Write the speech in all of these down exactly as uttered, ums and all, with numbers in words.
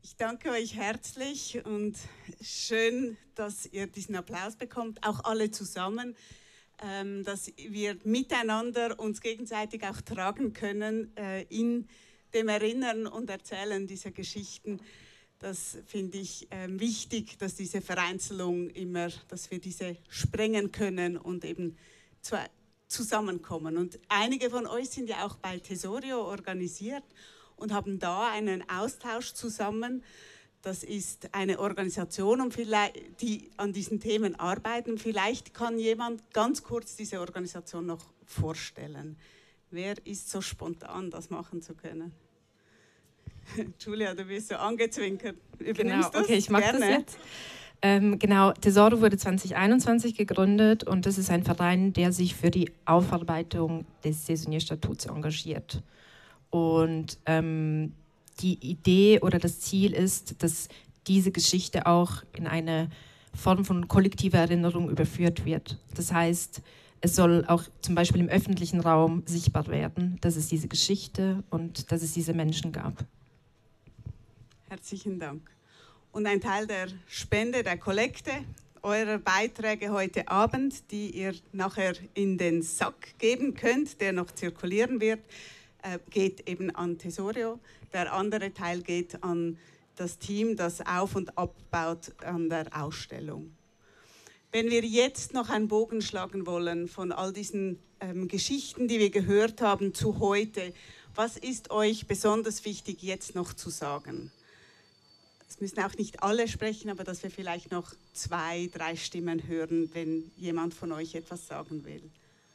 Ich danke euch herzlich und schön, dass ihr diesen Applaus bekommt, auch alle zusammen, ähm, dass wir miteinander uns gegenseitig auch tragen können äh, in dem Erinnern und Erzählen dieser Geschichten. Das finde ich äh, wichtig, dass diese Vereinzelung immer, dass wir diese sprengen können und eben zu, zusammenkommen. Und einige von euch sind ja auch bei Tesorio organisiert und haben da einen Austausch zusammen. Das ist eine Organisation, um vielleicht, die an diesen Themen arbeiten. Vielleicht kann jemand ganz kurz diese Organisation noch vorstellen. Wer ist so spontan, das machen zu können? Julia, du bist so angezwinkert. Übernimmst genau, das? okay, ich mache das Gerne. jetzt. Ähm, genau, Tesoro wurde zwanzig einundzwanzig gegründet und das ist ein Verein, der sich für die Aufarbeitung des Saisonnier-Statuts engagiert. Und ähm, die Idee oder das Ziel ist, dass diese Geschichte auch in eine Form von kollektiver Erinnerung überführt wird. Das heißt, es soll auch zum Beispiel im öffentlichen Raum sichtbar werden, dass es diese Geschichte und dass es diese Menschen gab. Herzlichen Dank. Und ein Teil der Spende, der Kollekte, eurer Beiträge heute Abend, die ihr nachher in den Sack geben könnt, der noch zirkulieren wird, geht eben an Tesorio. Der andere Teil geht an das Team, das auf- und abbaut an der Ausstellung. Wenn wir jetzt noch einen Bogen schlagen wollen von all diesen ähm, Geschichten, die wir gehört haben, zu heute, was ist euch besonders wichtig jetzt noch zu sagen? Es müssen auch nicht alle sprechen, aber dass wir vielleicht noch zwei, drei Stimmen hören, wenn jemand von euch etwas sagen will.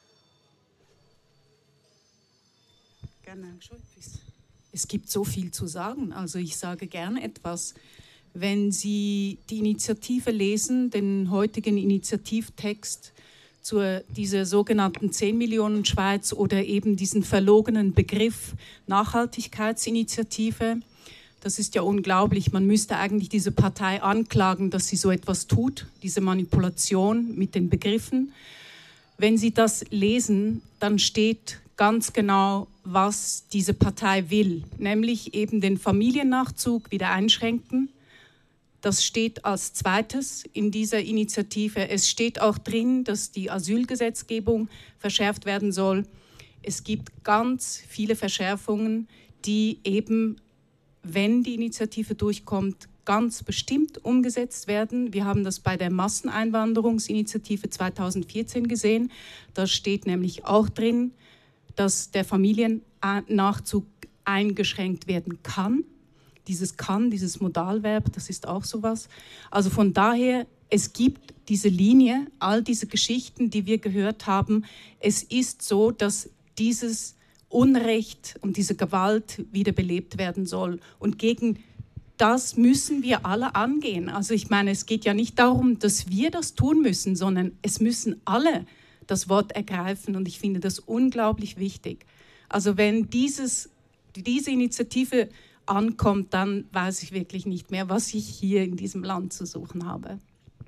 Gerne. Es gibt so viel zu sagen, also ich sage gerne etwas. Wenn Sie die Initiative lesen, den heutigen Initiativtext zu dieser sogenannten zehn Millionen Schweiz oder eben diesen verlogenen Begriff Nachhaltigkeitsinitiative, das ist ja unglaublich. Man müsste eigentlich diese Partei anklagen, dass sie so etwas tut, diese Manipulation mit den Begriffen. Wenn Sie das lesen, dann steht ganz genau, was diese Partei will, nämlich eben den Familiennachzug wieder einschränken. Das steht als zweites in dieser Initiative. Es steht auch drin, dass die Asylgesetzgebung verschärft werden soll. Es gibt ganz viele Verschärfungen, die eben, wenn die Initiative durchkommt, ganz bestimmt umgesetzt werden. Wir haben das bei der Masseneinwanderungsinitiative zweitausendvierzehn gesehen. Da steht nämlich auch drin, dass der Familiennachzug eingeschränkt werden kann. Dieses kann, dieses Modalverb, das ist auch sowas. Also von daher, es gibt diese Linie, all diese Geschichten, die wir gehört haben. Es ist so, dass dieses Unrecht und diese Gewalt wiederbelebt werden soll. Und gegen das müssen wir alle angehen. Also ich meine, es geht ja nicht darum, dass wir das tun müssen, sondern es müssen alle das Wort ergreifen und ich finde das unglaublich wichtig. Also wenn dieses, diese Initiative ankommt, dann weiß ich wirklich nicht mehr, was ich hier in diesem Land zu suchen habe.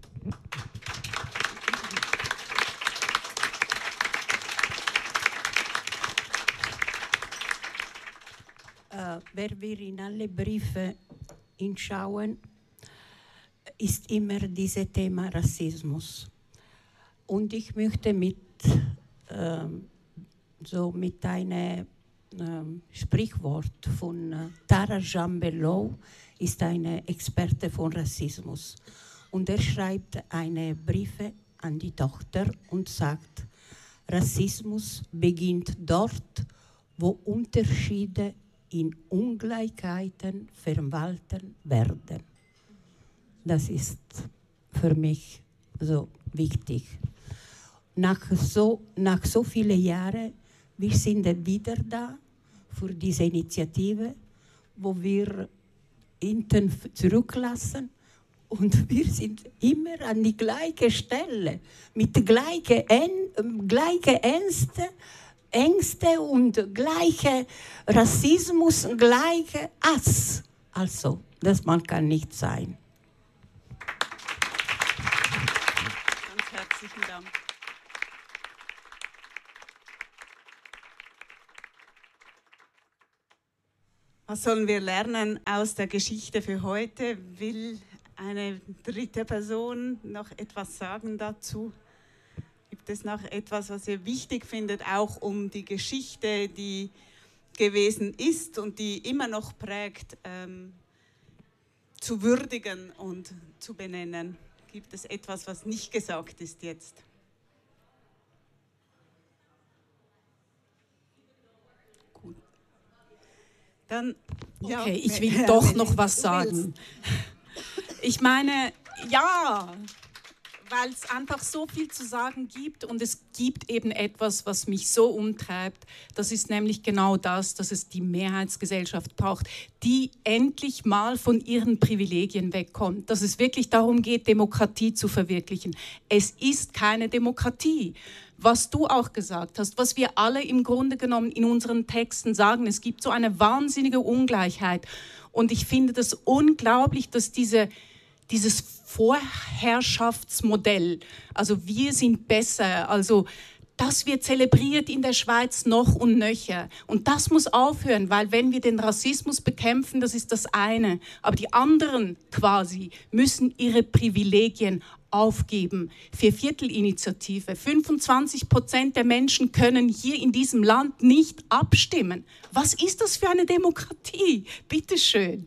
Uh, wenn wir in alle Briefe hinschauen, ist immer dieses Thema Rassismus. Und ich möchte mit, ähm, so mit einem ähm, Sprichwort von äh, Tara Jean-Bellow, ist eine Experte von Rassismus. Und er schreibt eine Briefe an die Tochter und sagt, Rassismus beginnt dort, wo Unterschiede in Ungleichheiten verwalten werden. Das ist für mich so wichtig. Nach so, nach so vielen Jahren, wir sind wieder da für diese Initiative, wo wir hinten zurücklassen und wir sind immer an die gleiche Stelle, mit gleichen gleiche Ängste, Ängste und gleiche Rassismus, gleiche Hass. Also, das man kann nicht sein. Ganz herzlichen Dank. Was sollen wir lernen aus der Geschichte für heute? Will eine dritte Person noch etwas sagen dazu? Gibt es noch etwas, was ihr wichtig findet, auch um die Geschichte, die gewesen ist und die immer noch prägt, ähm, zu würdigen und zu benennen? Gibt es etwas, was nicht gesagt ist jetzt? Gut. Dann, ja, okay, ich will ja, doch noch was sagen. Ich meine, ja, weil es einfach so viel zu sagen gibt und es gibt eben etwas, was mich so umtreibt. Das ist nämlich genau das, dass es die Mehrheitsgesellschaft braucht, die endlich mal von ihren Privilegien wegkommt. Dass es wirklich darum geht, Demokratie zu verwirklichen. Es ist keine Demokratie. Was du auch gesagt hast, was wir alle im Grunde genommen in unseren Texten sagen, es gibt so eine wahnsinnige Ungleichheit. Und ich finde das unglaublich, dass diese dieses Vorherrschaftsmodell, also wir sind besser, also das wird zelebriert in der Schweiz noch und nöcher. Und das muss aufhören, weil wenn wir den Rassismus bekämpfen, das ist das eine. Aber die anderen quasi müssen ihre Privilegien aufgeben. Vierviertel-Initiative. fünfundzwanzig Prozent der Menschen können hier in diesem Land nicht abstimmen. Was ist das für eine Demokratie? Bitteschön.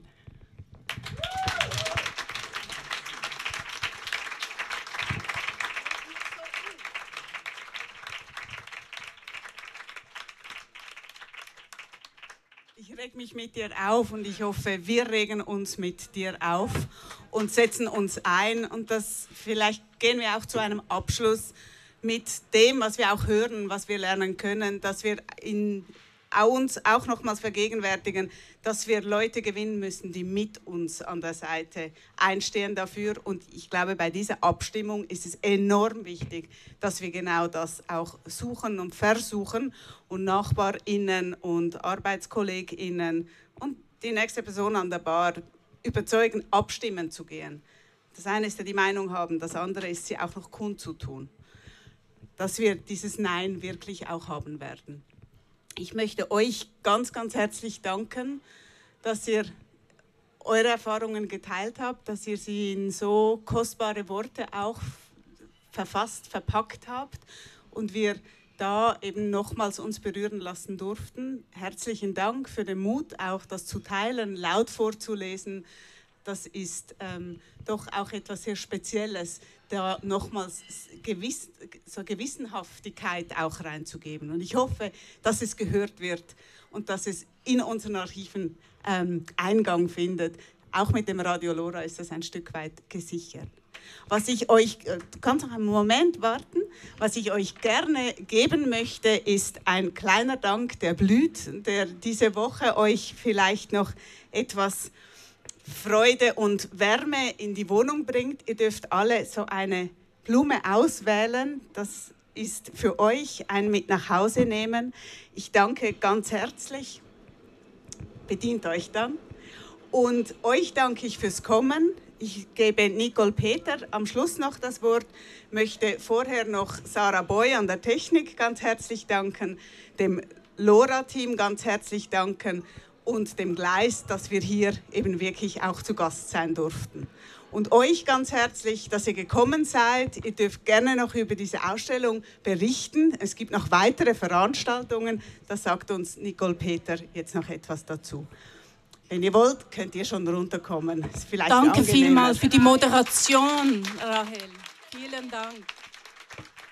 Ich reg mich mit dir auf und ich hoffe, wir regen uns mit dir auf und setzen uns ein. Und das, vielleicht gehen wir auch zu einem Abschluss mit dem, was wir auch hören, was wir lernen können, dass wir in uns auch nochmals vergegenwärtigen, dass wir Leute gewinnen müssen, die mit uns an der Seite einstehen dafür. Und ich glaube, bei dieser Abstimmung ist es enorm wichtig, dass wir genau das auch suchen und versuchen und NachbarInnen und ArbeitskollegInnen und die nächste Person an der Bar überzeugen, abstimmen zu gehen. Das eine ist ja die Meinung haben, das andere ist sie auch noch kundzutun, dass wir dieses Nein wirklich auch haben werden. Ich möchte euch ganz, ganz herzlich danken, dass ihr eure Erfahrungen geteilt habt, dass ihr sie in so kostbare Worte auch verfasst, verpackt habt und wir da eben nochmals uns berühren lassen durften. Herzlichen Dank für den Mut, auch das zu teilen, laut vorzulesen. Das ist ähm, doch auch etwas sehr Spezielles, da nochmals gewiss, so Gewissenhaftigkeit auch reinzugeben. Und ich hoffe, dass es gehört wird und dass es in unseren Archiven ähm, Eingang findet. Auch mit dem Radio Lora ist das ein Stück weit gesichert. Was ich euch, du kannst noch einen Moment warten, was ich euch gerne geben möchte, ist ein kleiner Dank, der blüht, der diese Woche euch vielleicht noch etwas Freude und Wärme in die Wohnung bringt. Ihr dürft alle so eine Blume auswählen. Das ist für euch ein mit nach Hause nehmen. Ich danke ganz herzlich. Bedient euch dann. Und euch danke ich fürs Kommen. Ich gebe Nicole Peter am Schluss noch das Wort, möchte vorher noch Sarah Boy an der Technik ganz herzlich danken, dem Lora-Team ganz herzlich danken und dem Gleis, dass wir hier eben wirklich auch zu Gast sein durften. Und euch ganz herzlich, dass ihr gekommen seid. Ihr dürft gerne noch über diese Ausstellung berichten. Es gibt noch weitere Veranstaltungen. Da sagt uns Nicole Peter jetzt noch etwas dazu. Wenn ihr wollt, könnt ihr schon runterkommen. Ist vielleicht Danke angenehmer. vielmals für die Moderation, Rahel. Vielen Dank.